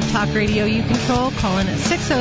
talk radio you control. Call in at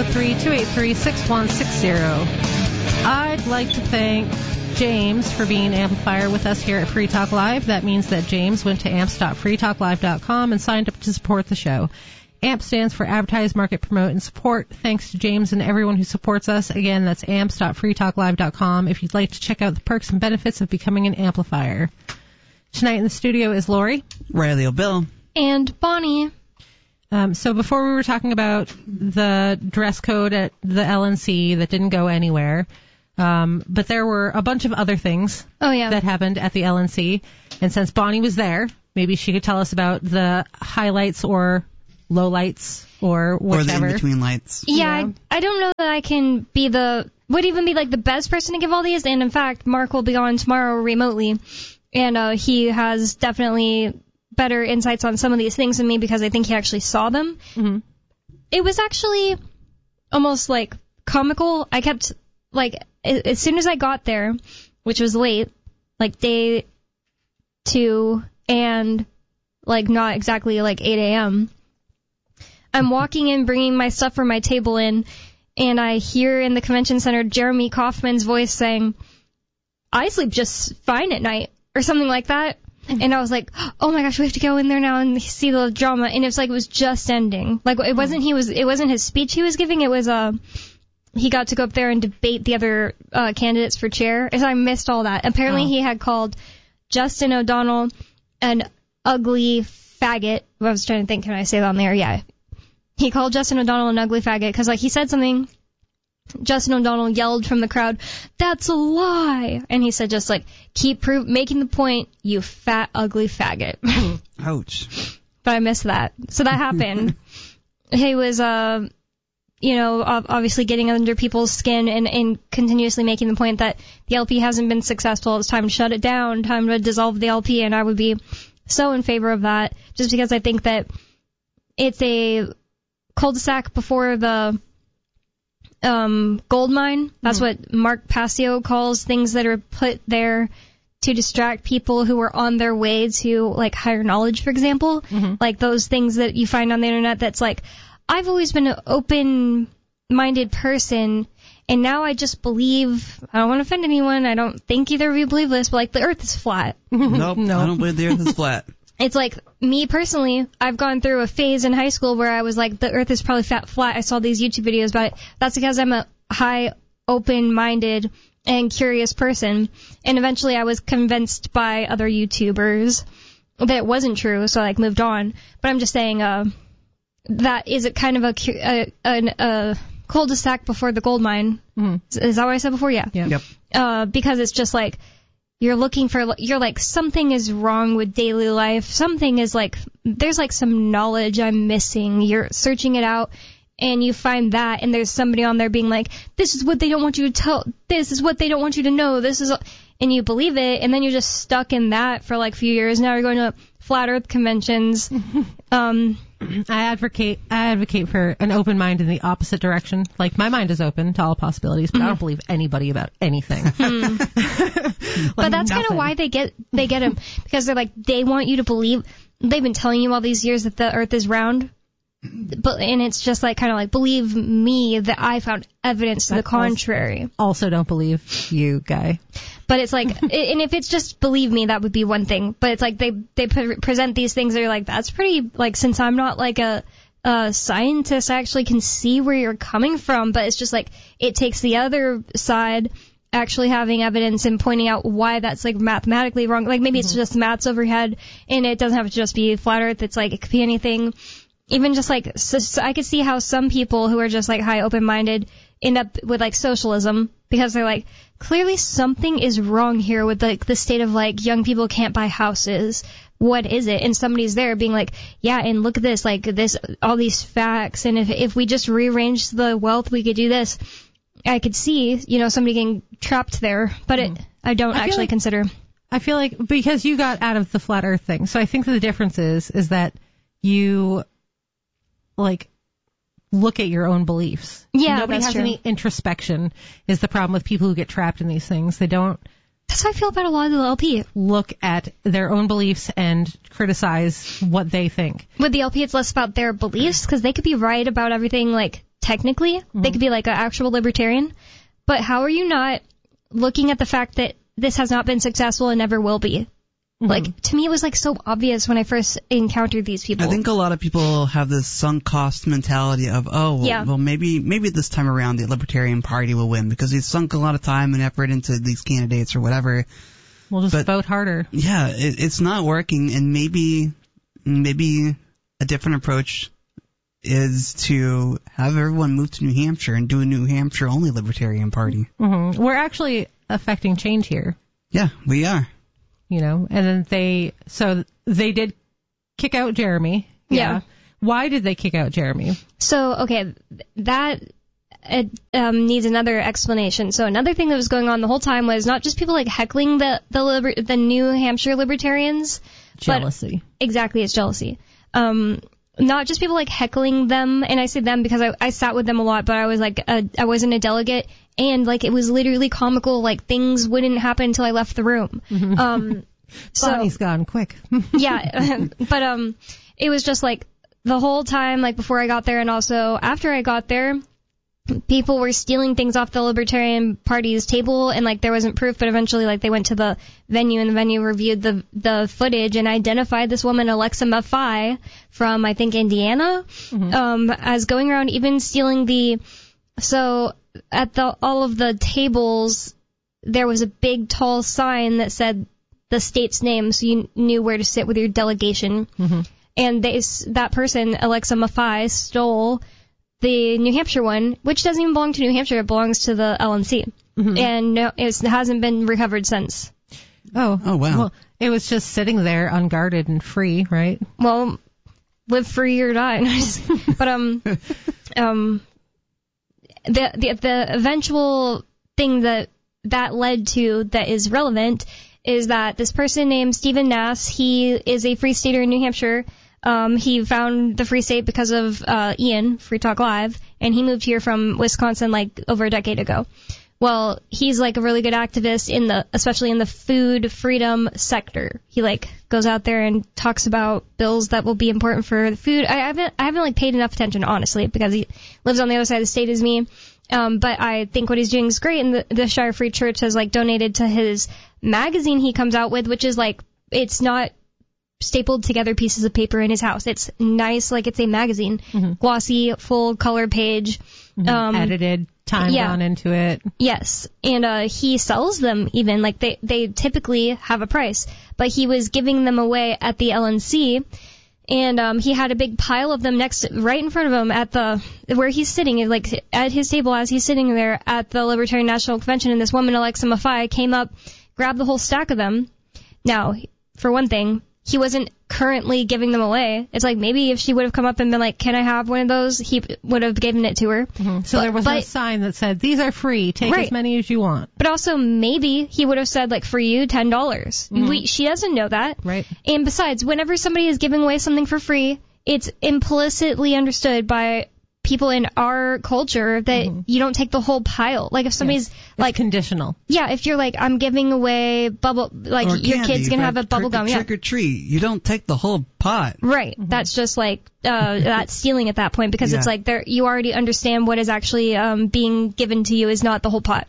603-283-6160. I'd like to thank James for being an amplifier with us here at Free Talk Live. That means that James went to amps.freetalklive.com and signed up to support the show. AMP stands for Advertise, Market, Promote, and Support. Thanks to James and everyone who supports us. Again, that's amps.freetalklive.com if you'd like to check out the perks and benefits of becoming an amplifier. Tonight in the studio is Lori, Riley O'Bill, and Bonnie. So before we were talking about the dress code at the LNC that didn't go anywhere, but there were a bunch of other things that happened at the LNC. And since Bonnie was there, maybe she could tell us about the highlights or lowlights or whatever. Or the in-between lights. Yeah, I don't know that I can would even be like the best person to give all these. And in fact, Mark will be on tomorrow remotely. And he has definitely better insights on some of these things than me because I think he actually saw them. Mm-hmm. It was actually almost like comical. I kept, like, as soon as I got there, which was late, like day 2 and like not exactly like 8 a.m., I'm walking in, bringing my stuff from my table in, and I hear in the convention center Jeremy Kaufman's voice saying, "I sleep just fine at night," or something like that. And I was like, oh my gosh, we have to go in there now and see the drama. And it was just ending. Like, it wasn't his speech he was giving. It was, he got to go up there and debate the other, candidates for chair. And so I missed all that. Apparently he had called Justin O'Donnell an ugly faggot. I was trying to think, can I say that on there? Yeah. He called Justin O'Donnell an ugly faggot because, like, he said something. Justin O'Donnell yelled from the crowd, "That's a lie!" And he said, just like, keep making the point, you fat, ugly faggot. Ouch. But I missed that. So that happened. He was, obviously getting under people's skin and continuously making the point that the LP hasn't been successful. It's time to shut it down, time to dissolve the LP, and I would be so in favor of that, just because I think that it's a cul-de-sac before the gold mine. That's what Mark Passio calls things that are put there to distract people who are on their way to, like, higher knowledge, for example. Mm-hmm. Like those things that you find on the internet that's like, I've always been an open-minded person, and now I just believe, I don't want to offend anyone, I don't think either of you believe this, but, like, the earth is flat. Nope, no. I don't believe the earth is flat. It's like, me personally, I've gone through a phase in high school where I was like, the earth is probably flat. I saw these YouTube videos about it. That's because I'm a high, open-minded, and curious person. And eventually I was convinced by other YouTubers that it wasn't true, so I, like, moved on. But I'm just saying, that is a kind of a cul-de-sac before the gold mine. Mm-hmm. Is that what I said before? Yeah. Yep. Because it's just like, you're like, something is wrong with daily life. Something is like, there's like some knowledge I'm missing. You're searching it out, and you find that, and there's somebody on there being like, this is what they don't want you to tell. This is what they don't want you to know. And you believe it, and then you're just stuck in that for like a few years. Now you're going to flat earth conventions. I advocate for an open mind in the opposite direction. Like, my mind is open to all possibilities, but I don't believe anybody about anything. But that's kind of why they get them, because they're like, they want you to believe. They've been telling you all these years that the earth is round, and it's just like, kind of like, believe me that I found evidence to the contrary. Also don't believe you, guy. But it's like, and if it's just believe me, that would be one thing. But it's like they present these things that are like, that's pretty, like, since I'm not like a scientist, I actually can see where you're coming from. But it's just like, it takes the other side actually having evidence and pointing out why that's, like, mathematically wrong. Like, maybe it's just maths overhead, and it doesn't have to just be flat earth. It's like, it could be anything. Even just like, so I could see how some people who are just like high open-minded end up with like socialism, because they're like, clearly something is wrong here with like the state of like young people can't buy houses. What is it? And somebody's there being like, yeah, and look at this, like this, all these facts, and if we just rearrange the wealth, we could do this. I could see, somebody getting trapped there, but I don't actually consider. I feel like, because you got out of the flat earth thing, so I think that the difference is that you, like, look at your own beliefs. Yeah, Nobody that's has true. any introspection is the problem with people who get trapped in these things. They don't That's how I feel about a lot of the LP. look at their own beliefs and criticize what they think. With the LP, it's less about their beliefs, because they could be right about everything, like, technically. They could be, like, an actual libertarian. But how are you not looking at the fact that this has not been successful and never will be? Like, to me, it was, like, so obvious when I first encountered these people. I think a lot of people have this sunk cost mentality of, well, maybe this time around the Libertarian Party will win because we've sunk a lot of time and effort into these candidates or whatever. We'll just vote harder. Yeah, it's not working, and maybe a different approach is to have everyone move to New Hampshire and do a New Hampshire-only Libertarian Party. Mm-hmm. We're actually affecting change here. Yeah, we are. You know, and then they did kick out Jeremy. Yeah. Why did they kick out Jeremy? So, okay, that needs another explanation. So another thing that was going on the whole time was not just people, like, heckling the New Hampshire Libertarians. Jealousy. Exactly, it's jealousy. Not just people, like, heckling them, and I say them because I sat with them a lot, but I was, like, I wasn't a delegate, and, like, it was literally comical, like, things wouldn't happen until I left the room. Bonnie's gone quick. Yeah, but it was just, like, the whole time, like, before I got there and also after I got there, people were stealing things off the Libertarian Party's table, and, like, there wasn't proof, but eventually, like, they went to the venue, and the venue reviewed the footage and identified this woman, Alexa Maffei, from, I think, Indiana, as going around even stealing so at all of the tables, there was a big, tall sign that said the state's name, so you knew where to sit with your delegation. And that person, Alexa Maffei, stole the New Hampshire one, which doesn't even belong to New Hampshire. It belongs to the LNC. And no, it hasn't been recovered since. Oh, wow. Well, it was just sitting there unguarded and free, right? Well, live free or die. But, the eventual thing that led to that is relevant is that this person named Stephen Nass, he is a free stater in New Hampshire. He found the Free State because of Ian, Free Talk Live, and he moved here from Wisconsin like over a decade ago. Well, he's like a really good activist especially in the food freedom sector. He like goes out there and talks about bills that will be important for the food. I haven't like paid enough attention, honestly, because he lives on the other side of the state as me. But I think what he's doing is great, and the Shire Free Church has like donated to his magazine he comes out with, which is like, it's not stapled together pieces of paper in his house. It's nice, like it's a magazine, glossy, full color page, edited, time gone into it. Yes, and he sells them even, like they typically have a price, but he was giving them away at the LNC, and he had a big pile of them right in front of him at where he's sitting, like at his table as he's sitting there at the Libertarian National Convention, and this woman, Alexa Maffei, came up, grabbed the whole stack of them. Now, for one thing, he wasn't currently giving them away. It's like maybe if she would have come up and been like, can I have one of those, he would have given it to her. So there was no sign that said, these are free, take as many as you want. But also maybe he would have said, like, for you, $10. She doesn't know that. Right. And besides, whenever somebody is giving away something for free, it's implicitly understood by people in our culture that you don't take the whole pile. Like if somebody's like conditional. Yeah, if you're like, I'm giving away like or your kid's gonna have a bubble gum. Trick or treat. You don't take the whole pot. Right. That's just like that's stealing at that point, because it's like you already understand what is actually being given to you is not the whole pot.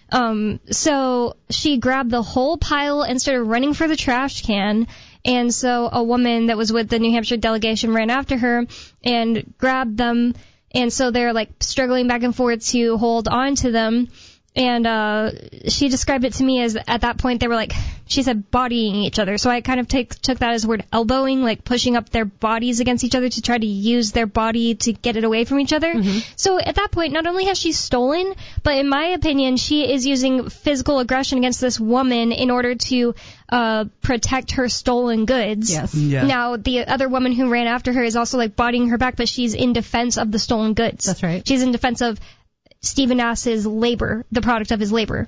So she grabbed the whole pile and started running for the trash can. And so a woman that was with the New Hampshire delegation ran after her and grabbed them. And so they're like struggling back and forth to hold on to them. And she described it to me as at that point they were like, she said bodying each other. So I kind of took that as the word elbowing, like pushing up their bodies against each other to try to use their body to get it away from each other. So at that point, not only has she stolen, but in my opinion, she is using physical aggression against this woman in order to protect her stolen goods. Yes. Yeah. Now, the other woman who ran after her is also like bodying her back, but she's in defense of the stolen goods. That's right. She's in defense of Stephen Nass's labor, the product of his labor.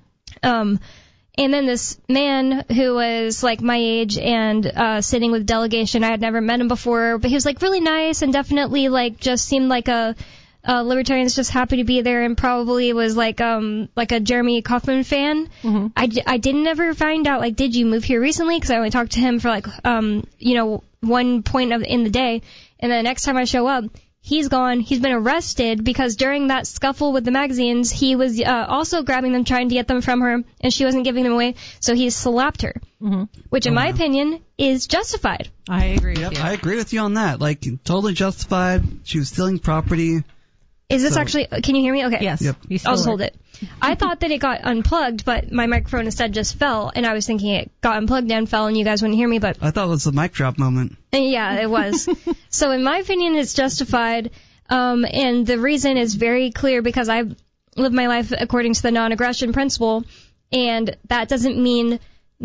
And then this man who was like my age and sitting with delegation, I had never met him before, but he was like really nice and definitely like just seemed like a libertarians just happy to be there and probably was like a Jeremy Kaufman fan. Mm-hmm. I didn't ever find out, like, did you move here recently? Because I only talked to him for like, one point in the day. And then the next time I show up, he's gone. He's been arrested because during that scuffle with the magazines, he was also grabbing them, trying to get them from her, and she wasn't giving them away. So he slapped her, which in my opinion is justified. I agree Yep, with you. I agree with you on that. Like, totally justified. She was stealing property. Is this actually, can you hear me? Okay. Yes. Yep. You still I'll just are. hold it. I thought that it got unplugged, but my microphone instead just fell, and I was thinking it got unplugged and fell, and you guys wouldn't hear me, but I thought it was a mic drop moment. yeah, it was. So in my opinion, it's justified, and the reason is very clear because I live my life according to the non-aggression principle, and that doesn't mean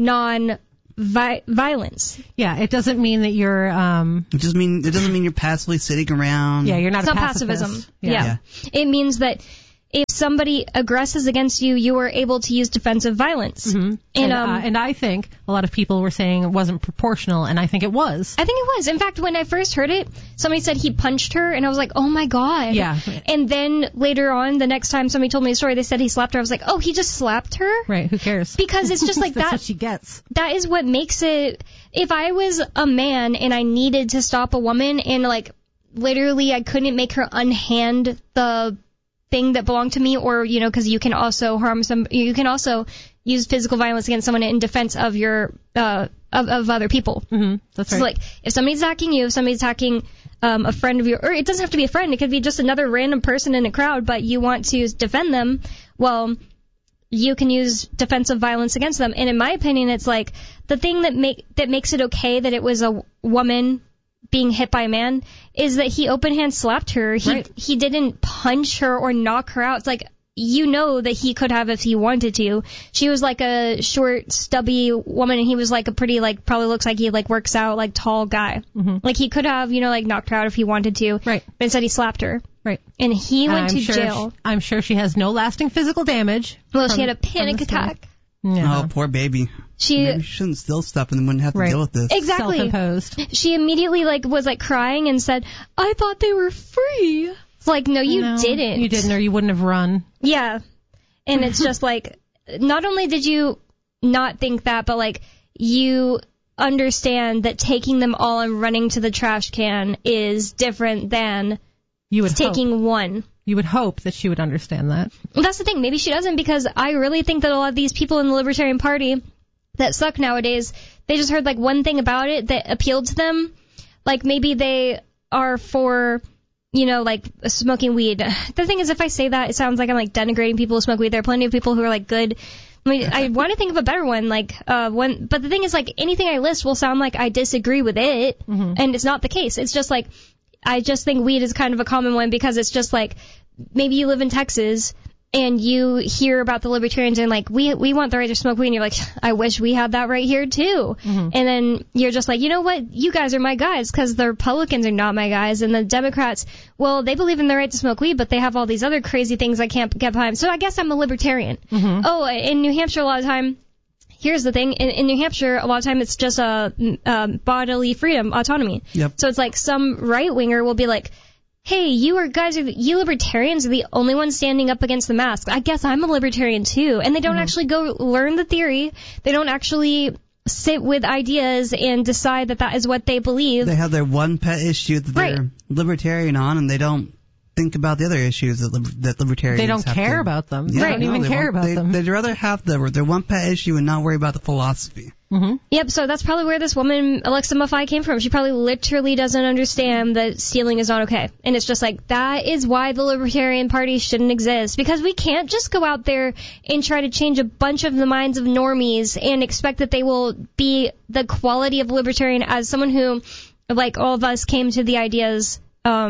non-violence. Yeah, it doesn't mean that you're, It doesn't mean you're passively sitting around. yeah, you're not It's a not pacifist. pacifism. Yeah. It means that if somebody aggresses against you, you are able to use defensive violence. Mm-hmm. And I think a lot of people were saying it wasn't proportional, and I think it was. I think it was. In fact, when I first heard it, somebody said he punched her, and I was like, oh my god. Yeah. And then later on, the next time somebody told me a story, they said he slapped her. I was like, oh, he just slapped her? Right, who cares? Because it's just like That's that. what she gets. That is what makes it. If I was a man and I needed to stop a woman, and like literally I couldn't make her unhand the thing that belonged to me, or because you can also you can also use physical violence against someone in defense of your of other people. Mm-hmm. That's right. So like if somebody's attacking you, if somebody's attacking a friend of yours, or it doesn't have to be a friend, it could be just another random person in a crowd, but you want to defend them, well, you can use defensive violence against them. And in my opinion, it's like the thing that makes it okay that it was a woman being hit by a man is that he open hand slapped her. He didn't punch her or knock her out. It's like, that he could have if he wanted to. She was like a short, stubby woman, and he was like a pretty, like, probably looks like he like works out, like, tall guy. Mm-hmm. Like he could have, like, knocked her out if he wanted to. Right. But instead he slapped her. Right. And he And went I'm to sure jail. I'm sure she has no lasting physical damage. Well, from- she had a from panic the story. attack. Yeah. Oh, poor baby. Maybe she shouldn't steal stuff and then wouldn't have to Right. deal with this. Exactly. Self-imposed. She immediately was crying and said, I thought they were free. It's like, no, you didn't. You didn't, or you wouldn't have run. Yeah. And it's just like, not only did you not think that, but like, you understand that taking them all and running to the trash can is different than You would taking hope. one. You would hope that she would understand that. That's the thing. Maybe she doesn't, because I really think that a lot of these people in the Libertarian Party that suck nowadays, they just heard like one thing about it that appealed to them. Like maybe they are for, like smoking weed. The thing is, if I say that, it sounds like I'm like denigrating people who smoke weed. There are plenty of people who are like good. I mean, I want to think of a better one, like but the thing is, like, anything I list will sound like I disagree with it, and it's not the case. It's just like, I just think weed is kind of a common one, because it's just like, maybe you live in Texas and you hear about the libertarians and like, we want the right to smoke weed, and you're like, I wish we had that right here too. And then you're just like, you know what, you guys are my guys, because the Republicans are not my guys, and the Democrats, well, they believe in the right to smoke weed, but they have all these other crazy things I can't get behind, so I guess I'm a libertarian. Oh, in New Hampshire a lot of time, here's the thing, in New Hampshire, a lot of time it's just a bodily freedom, autonomy. Yep. So it's like some right-winger will be like, hey, you libertarians are the only ones standing up against the mask. I guess I'm a libertarian too. And they don't actually go learn the theory. They don't actually sit with ideas and decide that is what they believe. They have their one pet issue that Right. they're libertarian on, and they don't think about the other issues that libertarians They don't have care to. about them. Yeah, They don't even they care won't- about them. They'd rather have their one pet issue and not worry about the philosophy. Yep, so that's probably where this woman, Alexa Maffei, came from. She probably literally doesn't understand that stealing is not okay. And it's just like, that is why the Libertarian Party shouldn't exist. Because we can't just go out there and try to change a bunch of the minds of normies and expect that they will be the quality of libertarian, as someone who, like all of us, came to the ideas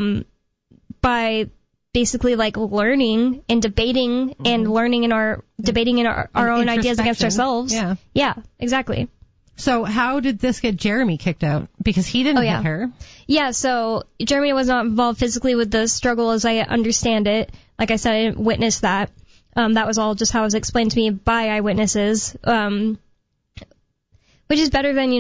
by basically like learning and debating and learning in our own ideas against ourselves. Yeah. Yeah, exactly. So how did this get Jeremy kicked out? Because he didn't hit her. Yeah, so Jeremy was not involved physically with the struggle as I understand it. Like I said, I didn't witness that. That was all just how it was explained to me by eyewitnesses. Which is better than,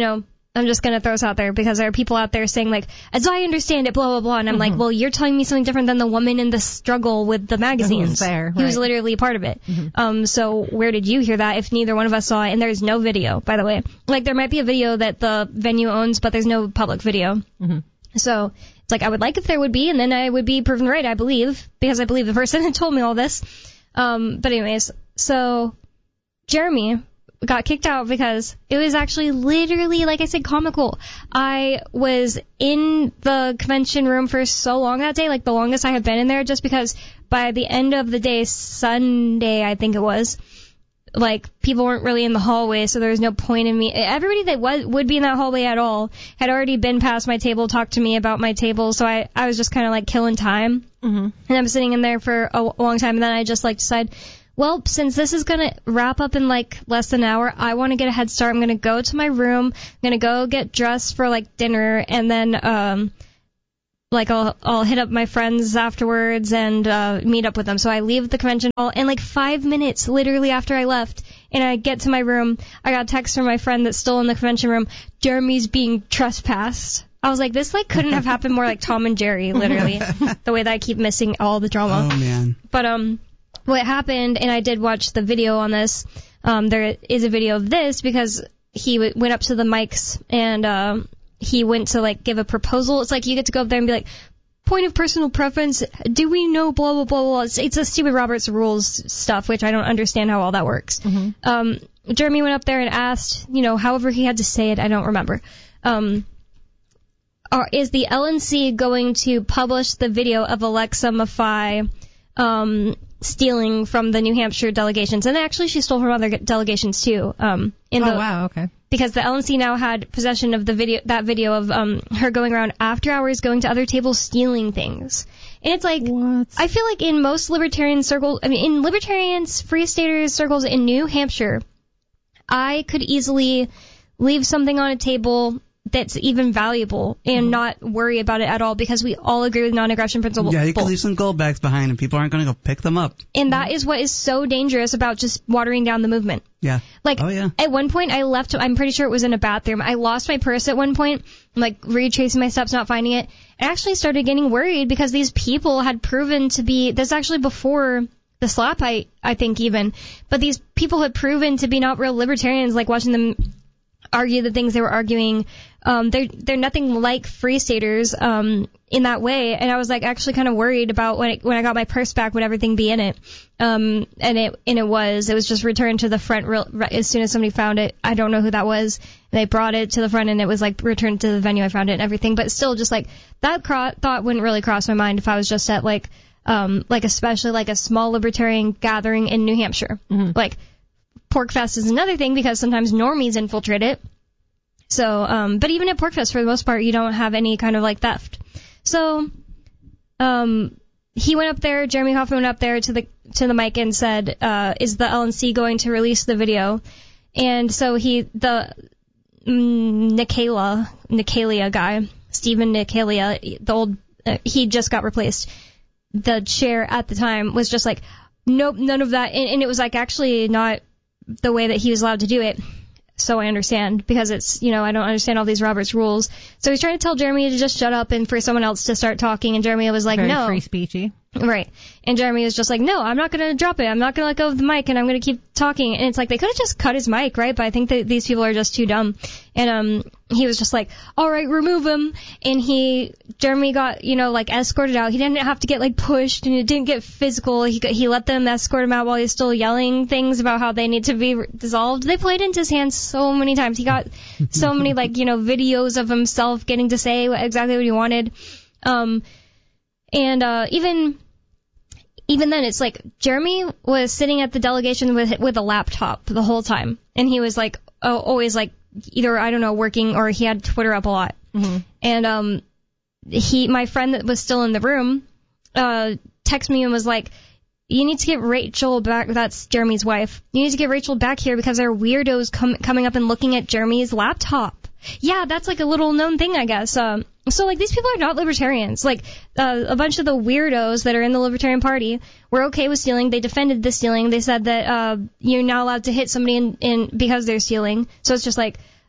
I'm just going to throw this out there because there are people out there saying, like, as I understand it, blah, blah, blah. And I'm like, well, you're telling me something different than the woman in the struggle with the magazines. Who was literally a part of it. So where did you hear that if neither one of us saw it? And there's no video, by the way. Like, there might be a video that the venue owns, but there's no public video. So it's like, I would like if there would be, and then I would be proven right, I believe, because I believe the person that told me all this. But anyways, so Jeremy got kicked out because it was actually literally, like I said, comical. I was in the convention room for so long that day, like the longest I had been in there, just because by the end of the day, Sunday, I think it was, like, people weren't really in the hallway, so there was no point in me. Everybody that would be in that hallway at all had already been past my table, talked to me about my table, so I was just kind of like killing time. And I'm sitting in there for a long time, and then I just like decide, well, since this is going to wrap up in like less than an hour, I want to get a head start. I'm going to go to my room. I'm going to go get dressed for like dinner, and then like I'll hit up my friends afterwards and meet up with them. So I leave the convention hall, and like 5 minutes literally after I left, and I get to my room, I got a text from my friend that's still in the convention room, Jeremy's being trespassed. I was like, this like couldn't have happened more like Tom and Jerry, literally, the way that I keep missing all the drama. Oh man. But what happened, and I did watch the video on this, there is a video of this because he went up to the mics and he went to like give a proposal. It's like you get to go up there and be like, point of personal preference, do we know blah blah blah blah. It's a stupid Robert's Rules stuff, which I don't understand how all that works. Jeremy went up there and asked, however he had to say it, I don't remember. Is the LNC going to publish the video of Alexa Maffei stealing from the New Hampshire delegations? And actually, she stole from other delegations too. Wow, okay. Because the LNC now had possession of that video of her going around after hours, going to other tables, stealing things. And it's like, what? I feel like in most libertarian circles, in libertarians, free staters circles in New Hampshire, I could easily leave something on a table that's even valuable and not worry about it at all because we all agree with non-aggression principle. Yeah, you can leave some gold bags behind and people aren't going to go pick them up. And that is what is so dangerous about just watering down the movement. Yeah. Like, at one point I left, I'm pretty sure it was in a bathroom. I lost my purse at one point. I'm like retracing my steps, not finding it. I actually started getting worried because these people had proven to be, this is actually before the slap, I think even, but these people had proven to be not real libertarians, like watching them argue the things they were arguing. They're nothing like free staters in that way, and I was like actually kind of worried about when I got my purse back, would everything be in it? And it was just returned to the front as soon as somebody found it. I don't know who that was. They brought it to the front and it was like returned to the venue. I found it and everything, but still just like that thought wouldn't really cross my mind if I was just at like especially like a small libertarian gathering in New Hampshire. Like PorcFest is another thing because sometimes normies infiltrate it. So, but even at PorcFest, for the most part, you don't have any kind of like theft. So, he went up there, Jeremy Hoffman went up there to the mic and said, is the LNC going to release the video? And so the Nicalia guy, Stephen Nicalia, the old, he just got replaced. The chair at the time was just like, nope, none of that. And it was like actually not the way that he was allowed to do it. So I understand, because it's, I don't understand all these Robert's rules. So he's trying to tell Jeremy to just shut up and for someone else to start talking, and Jeremy was like, Very no. free speechy. Right. And Jeremy was just like, no, I'm not going to drop it. I'm not going to let go of the mic, and I'm going to keep talking. And it's like, they could have just cut his mic, right? But I think that these people are just too dumb. And he was just like, all right, remove him. And Jeremy got, escorted out. He didn't have to get, pushed, and it didn't get physical. He let them escort him out while he's still yelling things about how they need to be dissolved. They played into his hands so many times. He got so many, videos of himself getting to say exactly what he wanted. Even then, it's like Jeremy was sitting at the delegation with a laptop the whole time, and he was always either, I don't know, working, or he had Twitter up a lot. And my friend that was still in the room texted me and was like, you need to get Rachel back. That's Jeremy's wife. You need to get Rachel back here because there are weirdos coming up and looking at Jeremy's laptop. Yeah, that's a little known thing, I guess. So these people are not libertarians. A bunch of the weirdos that are in the Libertarian Party were okay with stealing. They defended the stealing. They said that you're not allowed to hit somebody in because they're stealing. So it's just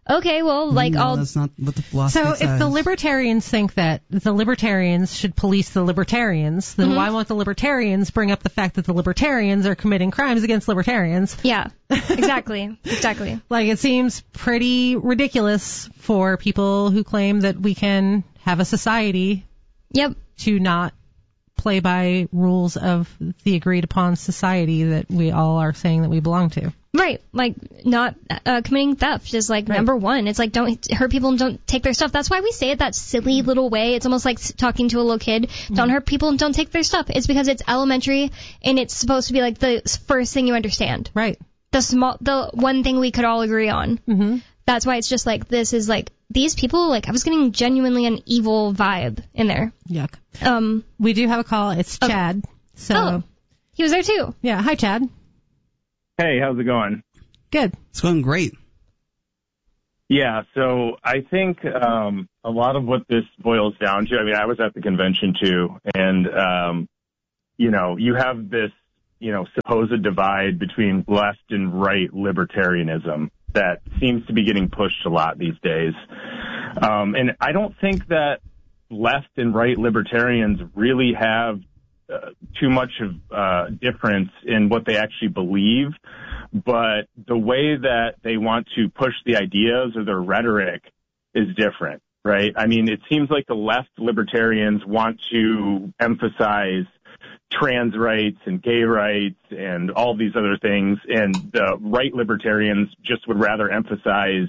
okay, well, like, No, that's not what the philosophy So says. if the libertarians think that the libertarians should police the libertarians, then why won't the libertarians bring up the fact that the libertarians are committing crimes against libertarians? Yeah, exactly. Like, it seems pretty ridiculous for people who claim that we can have a society Yep. to not play by rules of the agreed upon society that we all are saying that we belong to. Right, like not committing theft is like number one. It's like don't hurt people and don't take their stuff. That's why we say it that silly little way. It's almost like talking to a little kid. Don't hurt people and don't take their stuff. It's because it's elementary and it's supposed to be like the first thing you understand. Right. The one thing we could all agree on. Mm-hmm. That's why it's just like this is like these people. Like I was getting genuinely an evil vibe in there. Yuck. We do have a call. It's Chad. So he was there too. Yeah. Hi, Chad. Hey, how's it going? Good. It's going great. Yeah, so I think a lot of what this boils down to, I mean, I was at the convention too, and, you have this, supposed divide between left and right libertarianism that seems to be getting pushed a lot these days. And I don't think that left and right libertarians really have too much of difference in what they actually believe, but the way that they want to push the ideas or their rhetoric is different, right? I mean, it seems like the left libertarians want to emphasize trans rights and gay rights and all these other things, and the right libertarians just would rather emphasize,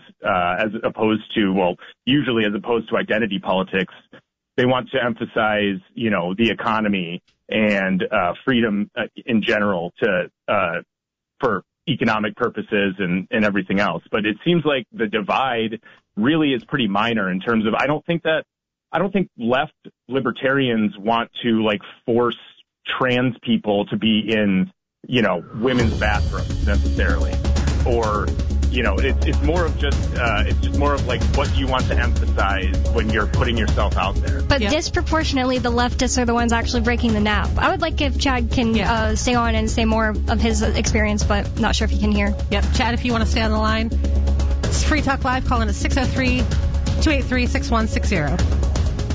usually as opposed to identity politics, they want to emphasize, the economy and freedom in general for economic purposes and everything else. But it seems like the divide really is pretty minor in terms of I don't think left libertarians want to like force trans people to be in, women's bathrooms necessarily, or it's more of just more of like what you want to emphasize when you're putting yourself out there. But disproportionately, the leftists are the ones actually breaking the nap. I would like if Chad can stay on and say more of his experience, but not sure if he can hear. Yep. Chad, if you want to stay on the line, it's Free Talk Live. Call in at 603-283-6160.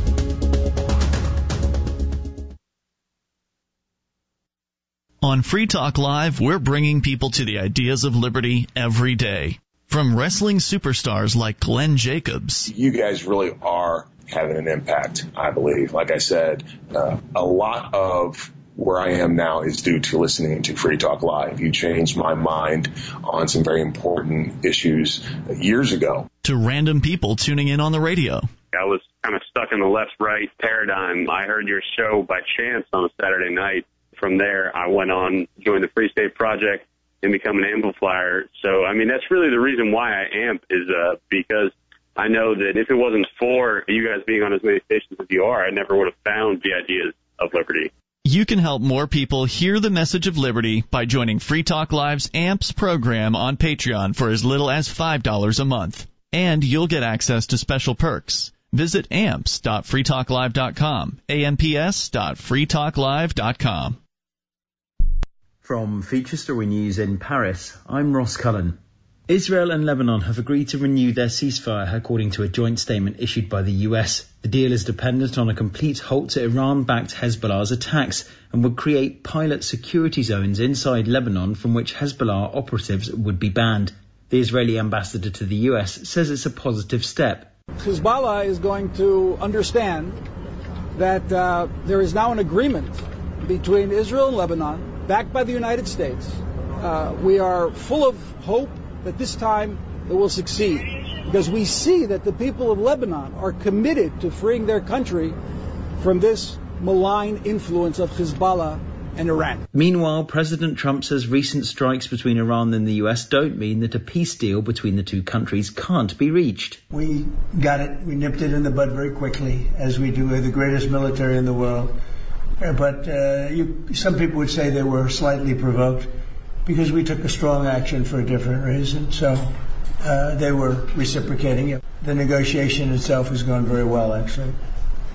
On Free Talk Live, we're bringing people to the ideas of liberty every day. From wrestling superstars like Glenn Jacobs. You guys really are having an impact, I believe. Like I said, a lot of where I am now is due to listening to Free Talk Live. You changed my mind on some very important issues years ago. To random people tuning in on the radio. I was kind of stuck in the left-right paradigm. I heard your show by chance on a Saturday night. From there, I went on, joined the Free State Project, and become an amplifier. So, I mean, that's really the reason why I amp is because I know that if it wasn't for you guys being on as many stations as you are, I never would have found the ideas of liberty. You can help more people hear the message of liberty by joining Free Talk Live's AMPS program on Patreon for as little as $5 a month. And you'll get access to special perks. Visit amps.freetalklive.com, amps.freetalklive.com. From Feature Story News in Paris, I'm Ross Cullen. Israel and Lebanon have agreed to renew their ceasefire, according to a joint statement issued by the US. The deal is dependent on a complete halt to Iran-backed Hezbollah's attacks and would create pilot security zones inside Lebanon from which Hezbollah operatives would be banned. The Israeli ambassador to the US says it's a positive step. Hezbollah is going to understand that there is now an agreement between Israel and Lebanon, backed by the United States. We are full of hope that this time it will succeed, because we see that the people of Lebanon are committed to freeing their country from this malign influence of Hezbollah and Iran. Meanwhile, President Trump says recent strikes between Iran and the US don't mean that a peace deal between the two countries can't be reached. We got it. We nipped it in the bud very quickly, as we do. We're the greatest military in the world. But some people would say they were slightly provoked because we took a strong action for a different reason. So they were reciprocating it. The negotiation itself has gone very well, actually.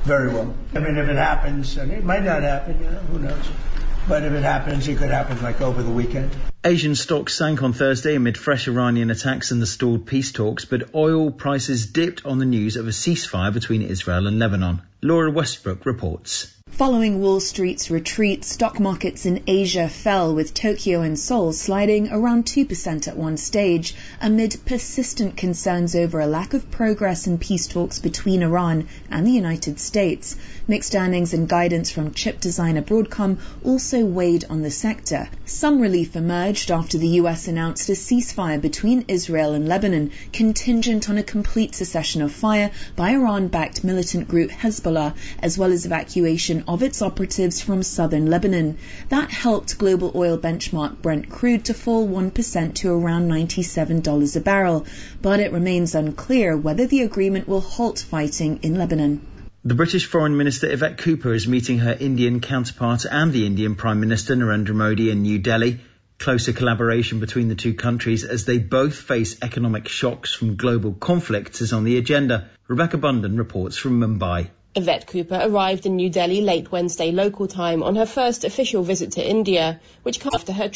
very well. I mean, if it happens, and it might not happen, who knows? But if it happens, it could happen like over the weekend. Asian stocks sank on Thursday amid fresh Iranian attacks and the stalled peace talks, but oil prices dipped on the news of a ceasefire between Israel and Lebanon. Laura Westbrook reports. Following Wall Street's retreat, stock markets in Asia fell, with Tokyo and Seoul sliding around 2% at one stage, amid persistent concerns over a lack of progress in peace talks between Iran and the United States. Mixed earnings and guidance from chip designer Broadcom also weighed on the sector. Some relief emerged after the US announced a ceasefire between Israel and Lebanon, contingent on a complete cessation of fire by Iran-backed militant group Hezbollah, as well as evacuation of its operatives from southern Lebanon. That helped global oil benchmark Brent crude to fall 1% to around $97 a barrel, but it remains unclear whether the agreement will halt fighting in Lebanon. The British Foreign Minister Yvette Cooper is meeting her Indian counterpart and the Indian Prime Minister Narendra Modi in New Delhi. Closer collaboration between the two countries as they both face economic shocks from global conflicts is on the agenda. Rebecca Bunden reports from Mumbai. Yvette Cooper arrived in New Delhi late Wednesday local time on her first official visit to India, which comes after her